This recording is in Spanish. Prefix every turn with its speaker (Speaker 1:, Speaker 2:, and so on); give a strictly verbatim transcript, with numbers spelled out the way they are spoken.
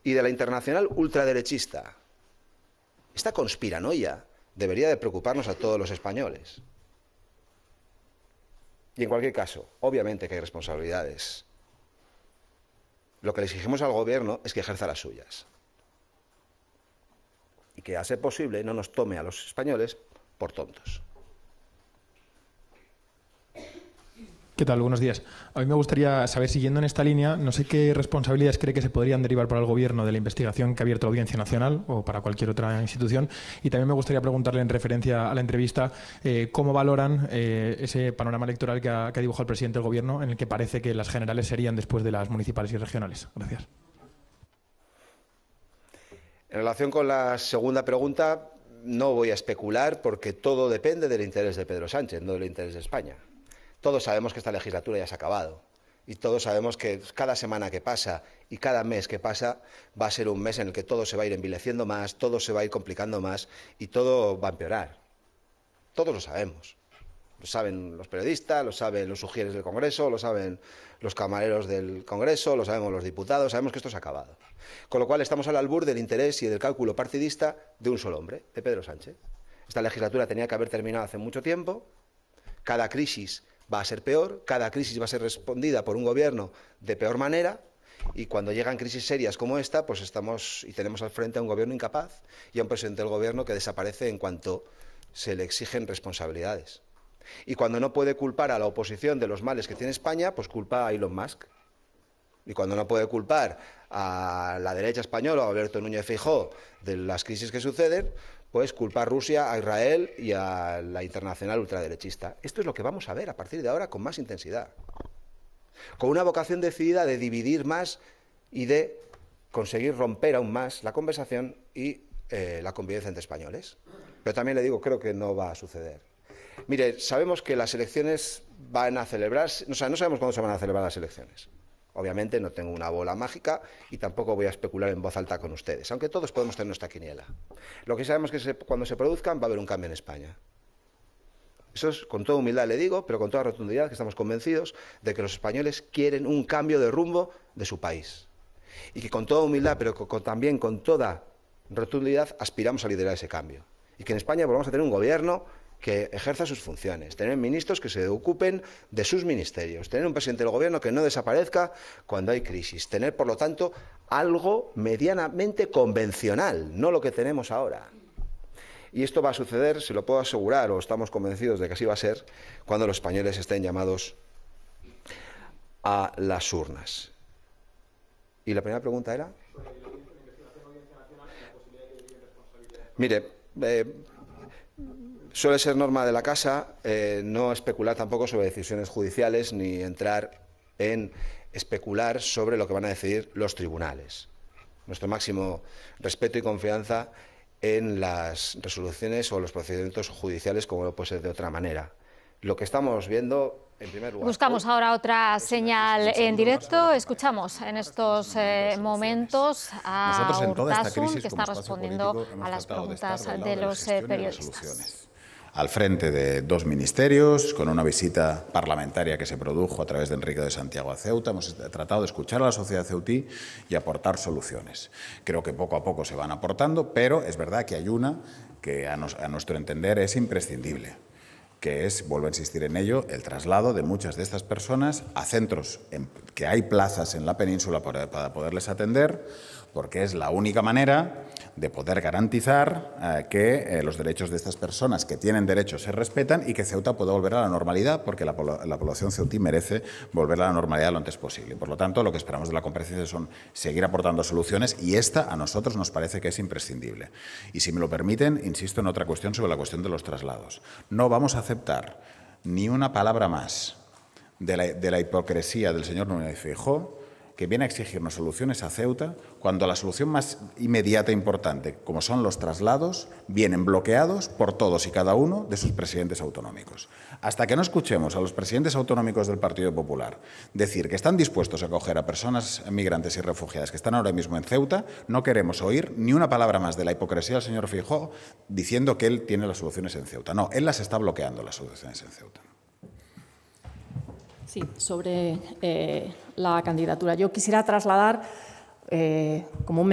Speaker 1: y de la internacional ultraderechista. Esta conspiranoia debería de preocuparnos a todos los españoles. Y en cualquier caso, obviamente que hay responsabilidades. Lo que le exigimos al gobierno es que ejerza las suyas. Y que, a ser posible, no nos tome a los españoles por tontos.
Speaker 2: ¿Qué tal? Buenos días. A mí me gustaría saber, siguiendo en esta línea, no sé qué responsabilidades cree que se podrían derivar para el Gobierno de la investigación que ha abierto la Audiencia Nacional o para cualquier otra institución. Y también me gustaría preguntarle, en referencia a la entrevista, eh, cómo valoran eh, ese panorama electoral que ha, que ha dibujado el presidente del Gobierno, en el que parece que las generales serían después de las municipales y regionales. Gracias.
Speaker 1: En relación con la segunda pregunta, no voy a especular porque todo depende del interés de Pedro Sánchez, no del interés de España. Todos sabemos que esta legislatura ya se ha acabado y todos sabemos que cada semana que pasa y cada mes que pasa va a ser un mes en el que todo se va a ir envileciendo más, todo se va a ir complicando más y todo va a empeorar. Todos lo sabemos. Lo saben los periodistas, lo saben los sugieres del Congreso, lo saben los camareros del Congreso, lo sabemos los diputados, sabemos que esto se ha acabado. Con lo cual estamos al albur del interés y del cálculo partidista de un solo hombre, de Pedro Sánchez. Esta legislatura tenía que haber terminado hace mucho tiempo. Cada crisis va a ser peor, cada crisis va a ser respondida por un gobierno de peor manera y cuando llegan crisis serias como esta, pues estamos y tenemos al frente a un gobierno incapaz y a un presidente del gobierno que desaparece en cuanto se le exigen responsabilidades. Y cuando no puede culpar a la oposición de los males que tiene España, pues culpa a Elon Musk. Y cuando no puede culpar a la derecha española o a Alberto Núñez Feijóo de las crisis que suceden, pues culpa a Rusia, a Israel y a la internacional ultraderechista. Esto es lo que vamos a ver a partir de ahora con más intensidad. Con una vocación decidida de dividir más y de conseguir romper aún más la conversación y eh, la convivencia entre españoles. Pero también le digo, creo que no va a suceder. Mire, sabemos que las elecciones van a celebrarse, o sea, no sabemos cuándo se van a celebrar las elecciones. Obviamente no tengo una bola mágica y tampoco voy a especular en voz alta con ustedes, aunque todos podemos tener nuestra quiniela. Lo que sabemos es que se, cuando se produzcan va a haber un cambio en España. Eso es con toda humildad le digo, pero con toda rotundidad, que estamos convencidos de que los españoles quieren un cambio de rumbo de su país. Y que con toda humildad, pero con, con, también con toda rotundidad, aspiramos a liderar ese cambio. Y que en España volvamos a tener un gobierno que ejerza sus funciones, tener ministros que se ocupen de sus ministerios, tener un presidente del gobierno que no desaparezca cuando hay crisis, tener, por lo tanto, algo medianamente convencional, no lo que tenemos ahora. Y esto va a suceder, se lo puedo asegurar, o estamos convencidos de que así va a ser, cuando los españoles estén llamados a las urnas. ¿Y la primera pregunta era? Mire, eh, suele ser norma de la casa eh, no especular tampoco sobre decisiones judiciales ni entrar en especular sobre lo que van a decidir los tribunales. Nuestro máximo respeto y confianza en las resoluciones o los procedimientos judiciales, como no puede ser de otra manera. Lo que estamos viendo, en primer lugar...
Speaker 3: Buscamos ahora otra señal en directo. Escuchamos en estos eh, momentos a Urtasun, que está respondiendo a las preguntas de los eh, periodistas.
Speaker 4: Al frente de dos ministerios, con una visita parlamentaria que se produjo a través de Enrique de Santiago a Ceuta. Hemos tratado de escuchar a la sociedad ceutí y aportar soluciones. Creo que poco a poco se van aportando, pero es verdad que hay una que a, nos, a nuestro entender es imprescindible, que es, vuelvo a insistir en ello, el traslado de muchas de estas personas a centros en que hay plazas en la península para, para poderles atender, porque es la única manera de poder garantizar eh, que eh, los derechos de estas personas que tienen derechos se respetan y que Ceuta pueda volver a la normalidad, porque la, la población ceutí merece volver a la normalidad lo antes posible. Por lo tanto, lo que esperamos de la comparecencia son seguir aportando soluciones y esta a nosotros nos parece que es imprescindible. Y si me lo permiten, insisto en otra cuestión sobre la cuestión de los traslados. No vamos a aceptar ni una palabra más de la, de la hipocresía del señor Núñez Feijóo, que viene a exigirnos soluciones a Ceuta, cuando la solución más inmediata e importante, como son los traslados, vienen bloqueados por todos y cada uno de sus presidentes autonómicos. Hasta que no escuchemos a los presidentes autonómicos del Partido Popular decir que están dispuestos a acoger a personas migrantes y refugiadas que están ahora mismo en Ceuta, no queremos oír ni una palabra más de la hipocresía del señor Feijóo diciendo que él tiene las soluciones en Ceuta. No, él las está bloqueando, las soluciones en Ceuta.
Speaker 5: Sí, sobre eh, la candidatura. Yo quisiera trasladar eh, como un